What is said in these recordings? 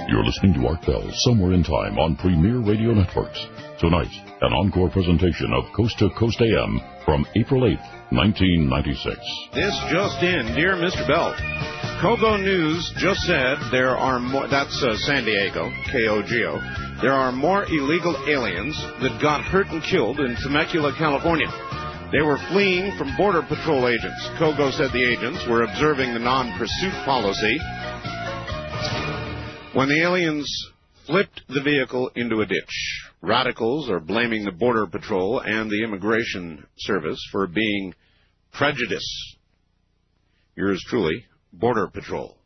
You're listening to Art Bell, Somewhere in Time on Premier Radio Networks. Tonight, an encore presentation of Coast to Coast AM from April 8th, 1996. This just in, dear Mr. Bell. Kogo News just said there are more, that's San Diego, KOGO, there are more illegal aliens that got hurt and killed in Temecula, California. They were fleeing from Border Patrol agents. Kogo said the agents were observing the non-pursuit policy when the aliens flipped the vehicle into a ditch. Radicals are blaming the Border Patrol and the Immigration Service for being prejudiced. Yours truly, Border Patrol.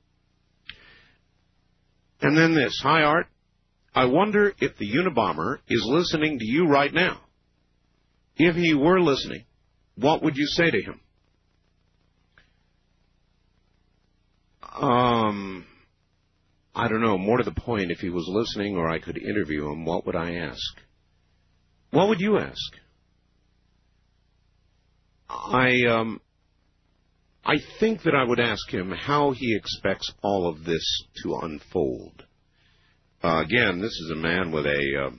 And then this. Hi, Art. I wonder if the Unabomber is listening to you right now. If he were listening, what would you say to him? I don't know. More to the point, if he was listening or I could interview him, what would I ask? What would you ask? I think that I would ask him how he expects all of this to unfold. Again, this is a man with a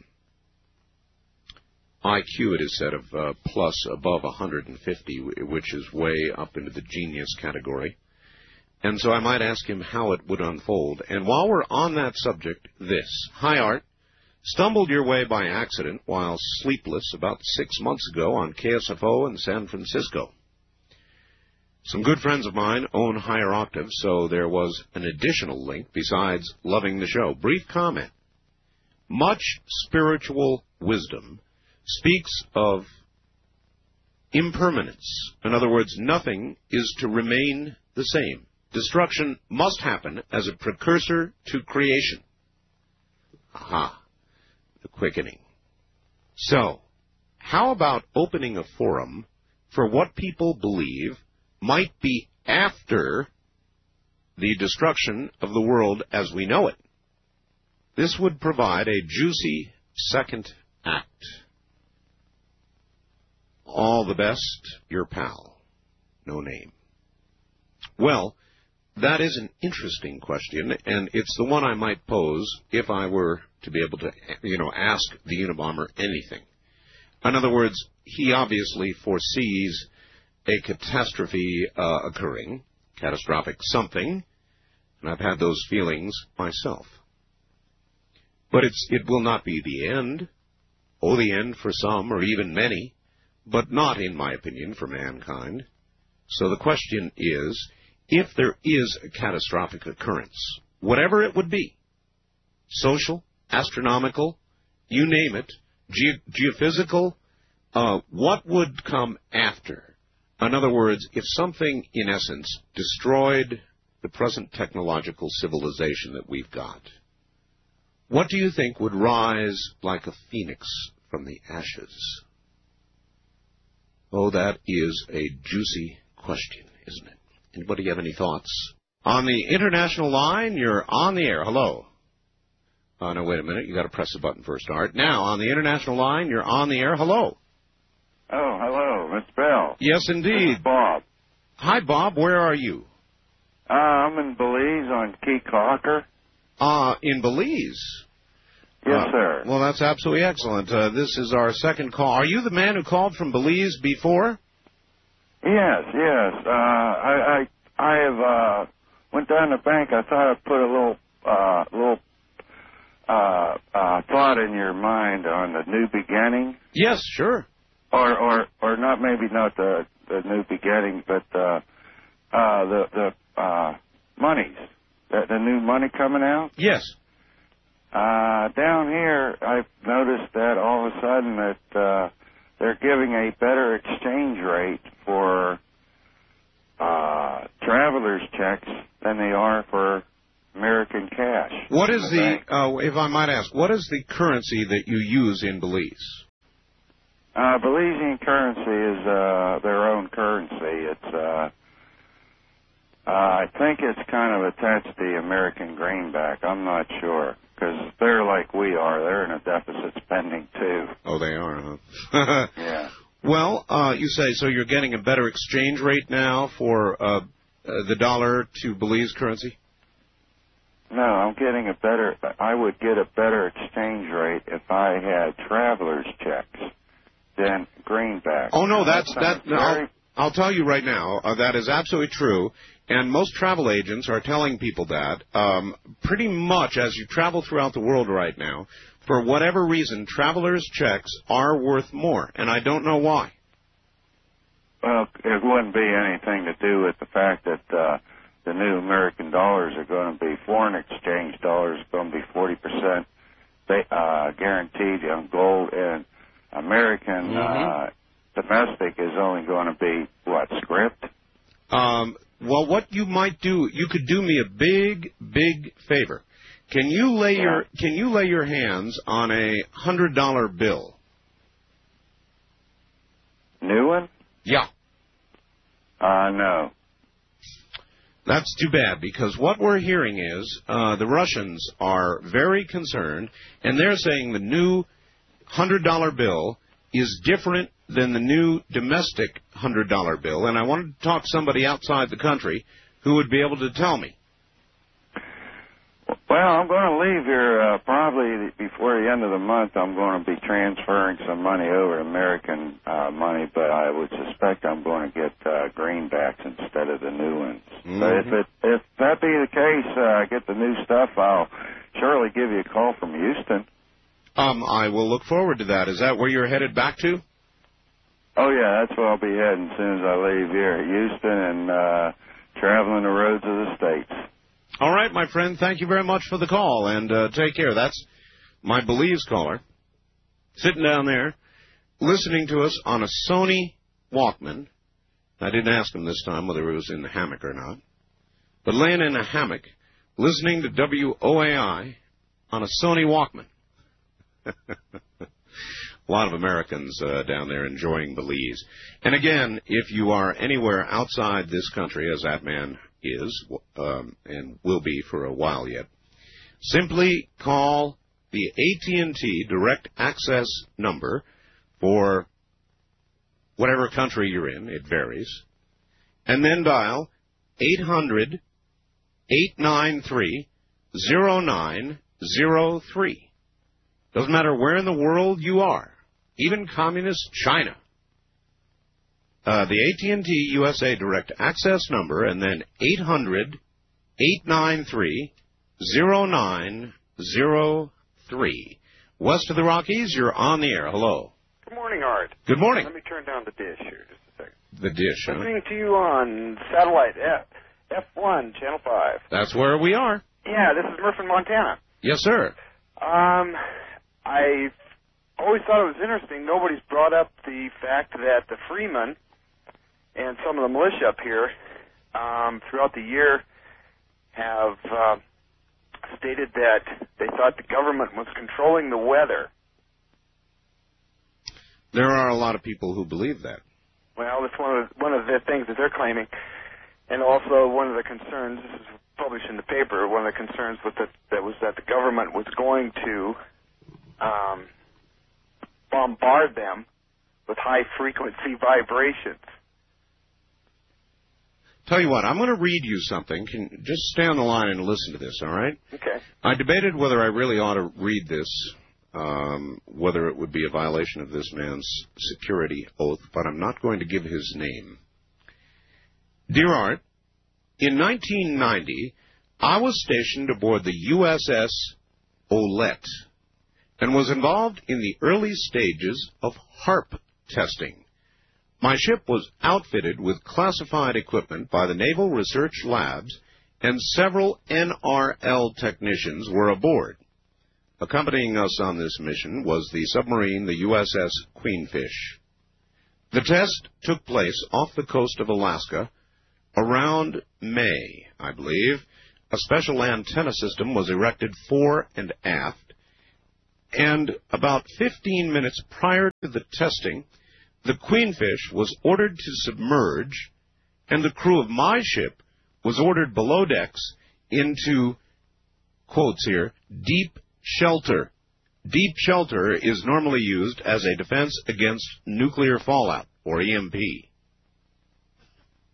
IQ, it is said, of plus above 150, which is way up into the genius category. And so I might ask him how it would unfold. And while we're on that subject, this. Hi, Art. Stumbled your way by accident while sleepless about 6 months ago on KSFO in San Francisco. Some good friends of mine own Higher Octave, so there was an additional link besides loving the show. Brief comment. Much spiritual wisdom speaks of impermanence. In other words, nothing is to remain the same. Destruction must happen as a precursor to creation. Aha, the quickening. So, how about opening a forum for what people believe might be after the destruction of the world as we know it? This would provide a juicy second act. All the best, your pal. No name. Well, that is an interesting question, and it's the one I might pose if I were to be able to, ask the Unabomber anything. In other words, he obviously foresees a catastrophe occurring, catastrophic something, and I've had those feelings myself. But it will not be the end. Oh, the end for some, or even many, but not, in my opinion, for mankind. So the question is, if there is a catastrophic occurrence, whatever it would be, social, astronomical, you name it, geophysical, what would come after? In other words, if something, in essence, destroyed the present technological civilization that we've got, what do you think would rise like a phoenix from the ashes? Oh, that is a juicy question, isn't it? Anybody have any thoughts? On the international line, you're on the air. Hello. No, wait a minute. You got to press the button first, Art. Now, on the international line, you're on the air. Hello. Oh, hello, Mr. Bell. Yes, indeed. This is Bob. Hi, Bob. Where are you? I'm in Belize on Key Cocker. In Belize? Yes, sir. Well, that's absolutely excellent. This is our second call. Are you the man who called from Belize before? Yes. I have went down to the bank. I thought I'd put a little thought in your mind on the new beginning. Yes, sure. Or not, maybe not the new beginning, but the monies, the new money coming out. Yes. Down here, I've noticed that all of a sudden that they're giving a better exchange rate for travelers' checks than they are for American cash. What is if I might ask, what is the currency that you use in Belize? Belizean currency is their own currency. It's I think it's kind of attached to the American greenback. I'm not sure, because they're like we are. They're in a deficit spending, too. Oh, they are, huh? Yeah. Well, you say, so you're getting a better exchange rate now for the dollar to Belize currency? No, I'm getting I would get a better exchange rate if I had traveler's checks than greenbacks. Oh, no, I'll tell you right now, that is absolutely true. And most travel agents are telling people that pretty much as you travel throughout the world right now, for whatever reason, traveler's checks are worth more. And I don't know why. Well, it wouldn't be anything to do with the fact that the new American dollars are going to be, foreign exchange dollars are going to be 40% guaranteed on gold, and American domestic is only going to be, what, script? Well, what you might do, you could do me a big, big favor. Can you lay your hands on a $100 bill? New one? Yeah. No. That's too bad, because what we're hearing is the Russians are very concerned, and they're saying the new $100 bill is different than the new domestic $100 bill, and I wanted to talk to somebody outside the country who would be able to tell me. Well, I'm going to leave here probably before the end of the month. I'm going to be transferring some money over to American money, but I would suspect I'm going to get greenbacks instead of the new ones. Mm-hmm. But if that be the case, I get the new stuff, I'll surely give you a call from Houston. I will look forward to that. Is that where you're headed back to? Oh, yeah, that's where I'll be heading as soon as I leave here, Houston, and traveling the roads of the States. All right, my friend, thank you very much for the call, and take care. That's my Belize caller, sitting down there, listening to us on a Sony Walkman. I didn't ask him this time whether he was in the hammock or not, but laying in a hammock, listening to WOAI on a Sony Walkman. A lot of Americans down there enjoying Belize. And again, if you are anywhere outside this country, as that man is, and will be for a while yet, simply call the AT&T Direct Access number for whatever country you're in, it varies, and then dial 800-893-0903. Doesn't matter where in the world you are, even communist China. The AT&T USA Direct Access number, and then 800-893-0903. West of the Rockies, you're on the air. Hello. Good morning, Art. Good morning. Let me turn down the dish here just a second. The dish, huh? Listening to you on satellite F1, Channel 5. That's where we are. Yeah, this is Murphy, Montana. Yes, sir. I've always thought it was interesting. Nobody's brought up the fact that the Freemen and some of the militia up here throughout the year have stated that they thought the government was controlling the weather. There are a lot of people who believe that. Well, that's one of the things that they're claiming. And also one of the concerns, this is published in the paper, one of the concerns was that the government was going to bombard them with high-frequency vibrations. Tell you what, I'm going to read you something. Just stay on the line and listen to this, all right? Okay. I debated whether I really ought to read this, whether it would be a violation of this man's security oath, but I'm not going to give his name. Dear Art, in 1990, I was stationed aboard the USS Olette and was involved in the early stages of HARP testing. My ship was outfitted with classified equipment by the Naval Research Labs, and several NRL technicians were aboard. Accompanying us on this mission was the submarine, the USS Queenfish. The test took place off the coast of Alaska around May, I believe. A special antenna system was erected fore and aft, and about 15 minutes prior to the testing, the Queenfish was ordered to submerge, and the crew of my ship was ordered below decks into, quotes here, deep shelter. Deep shelter is normally used as a defense against nuclear fallout, or EMP.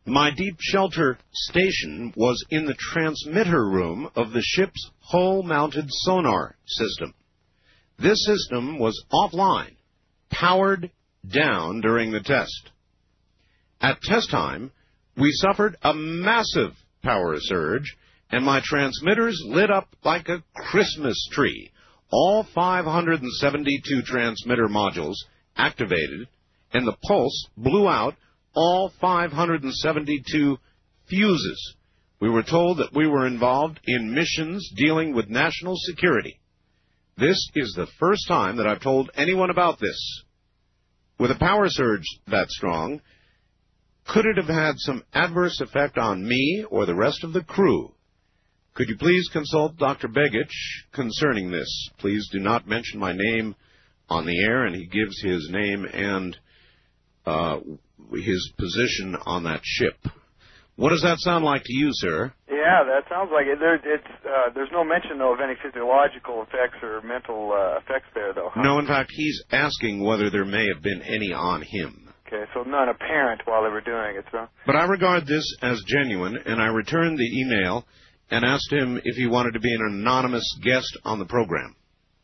My deep shelter station was in the transmitter room of the ship's hull-mounted sonar system. This system was offline, powered down during the test. At test time, we suffered a massive power surge, and my transmitters lit up like a Christmas tree. All 572 transmitter modules activated, and the pulse blew out all 572 fuses. We were told that we were involved in missions dealing with national security. This is the first time that I've told anyone about this. With a power surge that strong, could it have had some adverse effect on me or the rest of the crew? Could you please consult Dr. Begich concerning this? Please do not mention my name on the air, and he gives his name and his position on that ship. What does that sound like to you, sir? Yeah, that sounds like it. There's no mention, though, of any physiological effects or mental effects there, though. Huh? No, in fact, he's asking whether there may have been any on him. Okay, so none apparent while they were doing it, so. But I regard this as genuine, and I returned the email and asked him if he wanted to be an anonymous guest on the program.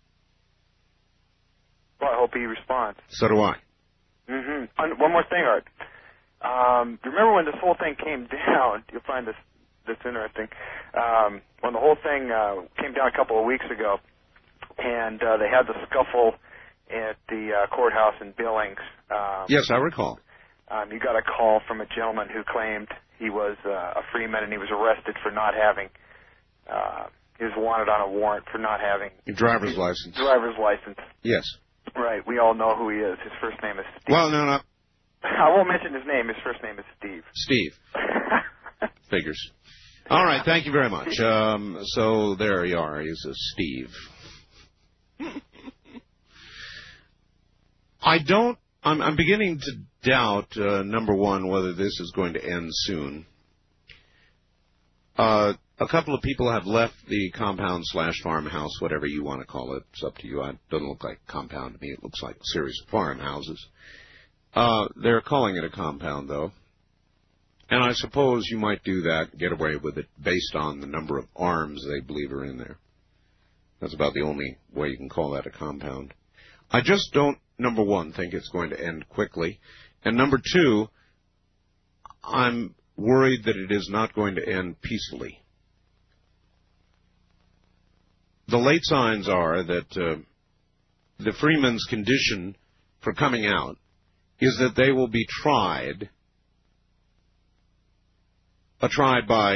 Well, I hope he responds. So do I. Mm-hmm. One more thing, Art. Remember when this whole thing came down? You'll find this interesting. When the whole thing came down a couple of weeks ago, and they had the scuffle at the courthouse in Billings. Yes, I recall. You got a call from a gentleman who claimed he was a Freeman, and he was arrested for not having. He was wanted on a warrant for not having driver's license. Driver's license. Yes. Right. We all know who he is. His first name is Steve. Well, no. I won't mention his name. His first name is Steve. Steve. Figures. All right. Thank you very much. So there you are. He's a Steve. I'm beginning to doubt, number one, whether this is going to end soon. A couple of people have left the compound/farmhouse, whatever you want to call it. It's up to you. It doesn't look like a compound to me. It looks like a series of farmhouses. They're calling it a compound, though. And I suppose you might do that, get away with it, based on the number of arms they believe are in there. That's about the only way you can call that a compound. I just don't, number one, think it's going to end quickly. And number two, I'm worried that it is not going to end peacefully. The late signs are that the Freeman's condition for coming out is that they will be tried by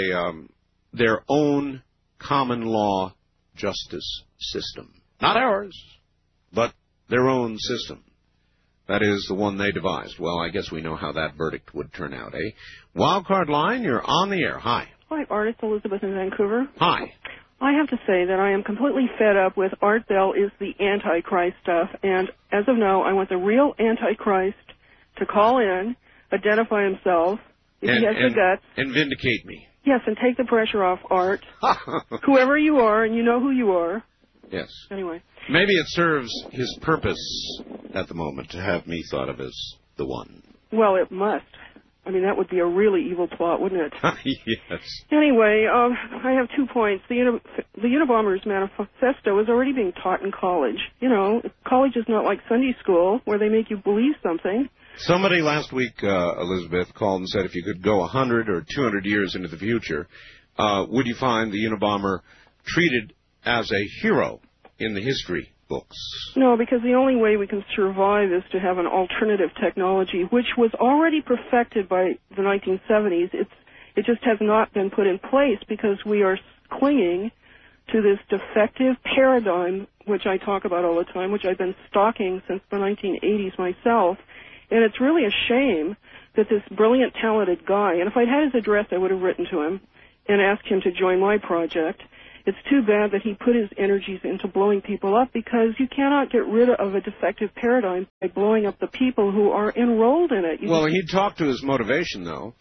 their own common law justice system. Not ours, but their own system. That is the one they devised. Well, I guess we know how that verdict would turn out, eh? Wildcard line, you're on the air. Hi. Hi, Art. It's Elizabeth in Vancouver. Hi. I have to say that I am completely fed up with Art Bell is the Antichrist stuff, and as of now, I want the real Antichrist to call in, identify himself, if he has the guts. And vindicate me. Yes, and take the pressure off, Art. Whoever you are, and you know who you are. Yes. Anyway. Maybe it serves his purpose at the moment to have me thought of as the one. Well, it must. I mean, that would be a really evil plot, wouldn't it? Yes. Anyway, I have 2 points. The Unabomber's Manifesto is already being taught in college. You know, college is not like Sunday school where they make you believe something. Somebody last week, Elizabeth, called and said if you could go 100 or 200 years into the future, would you find the Unabomber treated as a hero in the history books? No, because the only way we can survive is to have an alternative technology, which was already perfected by the 1970s. It just has not been put in place because we are clinging to this defective paradigm, which I talk about all the time, which I've been stalking since the 1980s myself. And it's really a shame that this brilliant, talented guy, and if I'd had his address, I would have written to him and asked him to join my project. It's too bad that he put his energies into blowing people up because you cannot get rid of a defective paradigm by blowing up the people who are enrolled in it. Well, he talked to his motivation, though,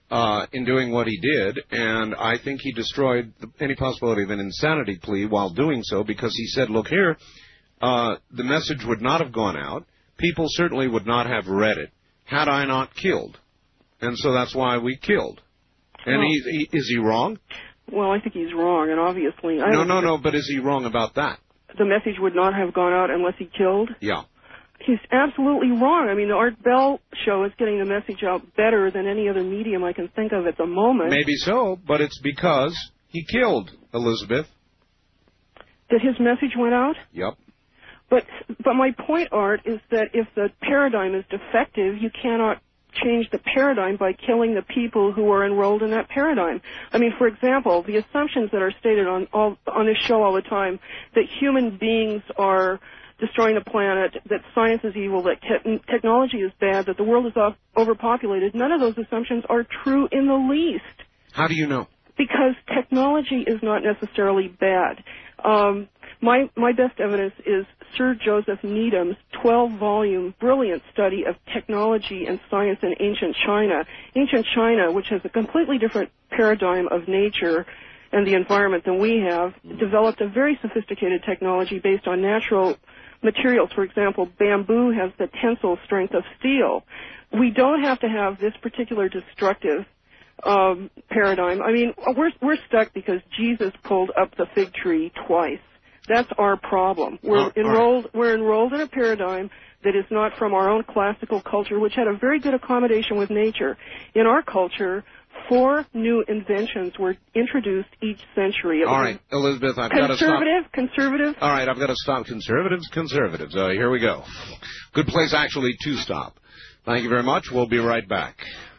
in doing what he did, and I think he destroyed any possibility of an insanity plea while doing so because he said, look here, the message would not have gone out. People certainly would not have read it had I not killed. And so that's why we killed. And is he wrong? Well, I think he's wrong, and obviously... No, but is he wrong about that? The message would not have gone out unless he killed? Yeah. He's absolutely wrong. I mean, the Art Bell show is getting the message out better than any other medium I can think of at the moment. Maybe so, but it's because he killed Elizabeth. That his message went out? Yep. But my point, Art, is that if the paradigm is defective, you cannot change the paradigm by killing the people who are enrolled in that paradigm. I mean, for example, the assumptions that are stated on this show all the time, that human beings are destroying the planet, that science is evil, that technology is bad, that the world is overpopulated, none of those assumptions are true in the least. How do you know? Because technology is not necessarily bad. My best evidence is Sir Joseph Needham's 12-volume brilliant study of technology and science in ancient China. Ancient China, which has a completely different paradigm of nature and the environment than we have, developed a very sophisticated technology based on natural materials. For example, bamboo has the tensile strength of steel. We don't have to have this particular destructive paradigm. I mean, we're stuck because Jesus pulled up the fig tree twice. That's our problem. We're enrolled in a paradigm that is not from our own classical culture, which had a very good accommodation with nature. In our culture, 4 new inventions were introduced each century. All right, Elizabeth, I've got to stop. Conservative. All right, I've got to stop. Conservatives. Here we go. Good place, actually, to stop. Thank you very much. We'll be right back.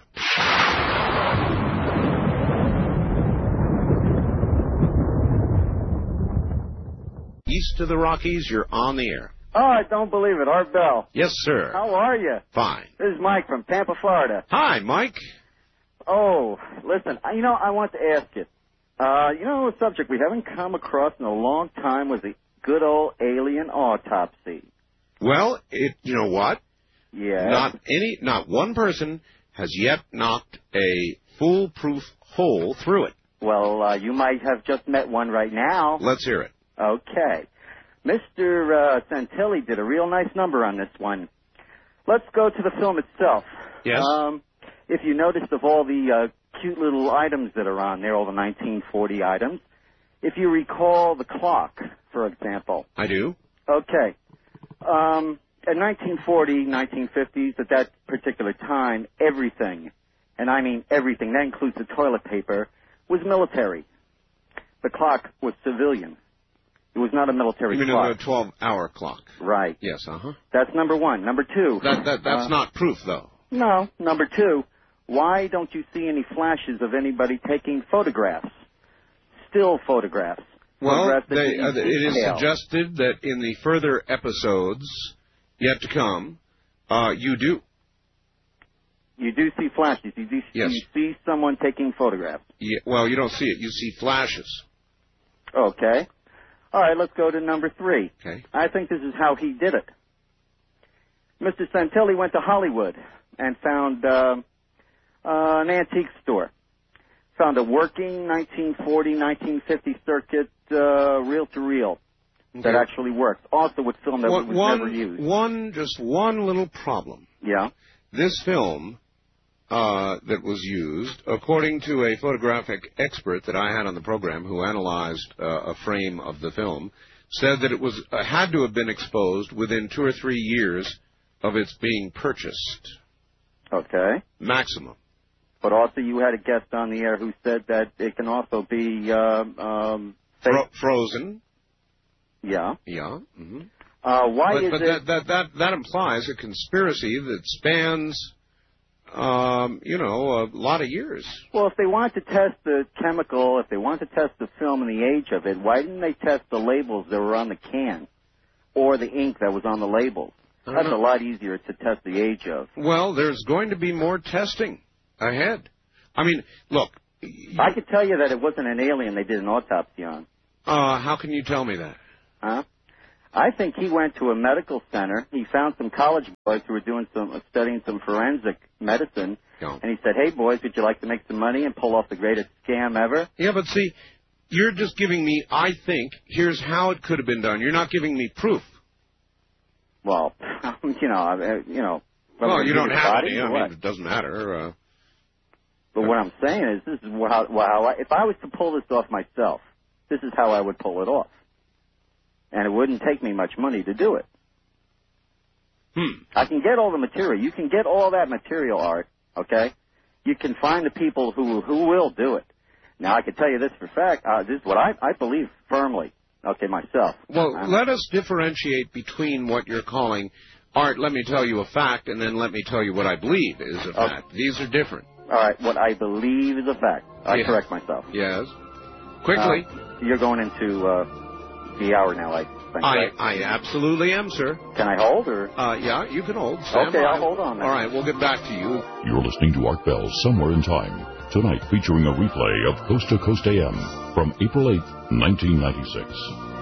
East of the Rockies, you're on the air. Oh, I don't believe it. Art Bell. Yes, sir. How are you? Fine. This is Mike from Tampa, Florida. Hi, Mike. Oh, listen, I want to ask you. A subject we haven't come across in a long time was the good old alien autopsy. Well, you know what? Yeah. Not one person has yet knocked a foolproof hole through it. Well, you might have just met one right now. Let's hear it. Okay. Mr. Santilli did a real nice number on this one. Let's go to the film itself. Yes. If you noticed of all the cute little items that are on there, all the 1940 items, if you recall the clock, for example. I do. Okay. At 1940, 1950s, at that particular time, everything, and I mean everything, that includes the toilet paper, was military. The clock was civilian. It was not a military clock. You mean a 12-hour clock? Right. Yes, uh-huh. That's number one. Number two. That's not proof, though. No. Number two, why don't you see any flashes of anybody taking photographs? Still photographs. Well, Photographs it is suggested that in the further episodes yet to come, you do. You do see flashes. Yes. You see someone taking photographs. Yeah, well, you don't see it. You see flashes. Okay. All right, let's go to number 3. Okay. I think this is how he did it. Mr. Santilli went to Hollywood and found an antique store. Found a working 1940, 1950 circuit reel-to-reel that actually worked. Also with film that was never used. Just one little problem. Yeah. This film that was used, according to a photographic expert that I had on the program who analyzed a frame of the film, said that it was had to have been exposed within 2 or 3 years of its being purchased. Okay. Maximum. But also you had a guest on the air who said that it can also be frozen. Yeah. Yeah. Mm-hmm. That implies a conspiracy that spans, a lot of years. Well, if they want to test the chemical, if they want to test the film and the age of it, why didn't they test the labels that were on the can or the ink that was on the labels? That's a lot easier to test the age of. Well, there's going to be more testing ahead. I mean, look. I could tell you that it wasn't an alien they did an autopsy on. How can you tell me that? Huh? I think he went to a medical center. He found some college boys who were studying some forensic medicine. Yeah. And he said, hey, boys, would you like to make some money and pull off the greatest scam ever? Yeah, but see, you're just giving me, I think, here's how it could have been done. You're not giving me proof. Well, Well, you don't have any. I mean, it doesn't matter. But what I'm saying is, this is how if I was to pull this off myself, this is how I would pull it off. And it wouldn't take me much money to do it. I can get all the material. You can get all that material, Art, okay? You can find the people who will do it. Now, I can tell you this for a fact. This is what I believe firmly, okay, myself. Well, let us differentiate between what you're calling, Art, let me tell you a fact, and then let me tell you what I believe is a fact. These are different. All right, what I believe is a fact. I correct myself. Yes. Quickly. You're going into the hour now, I think. Right? I absolutely am, sir. Can I hold, or? Yeah, you can hold. Stand by. I'll hold on then. All right, we'll get back to you. You're listening to Art Bell, Somewhere in Time. Tonight featuring a replay of Coast to Coast AM from April 8th, 1996.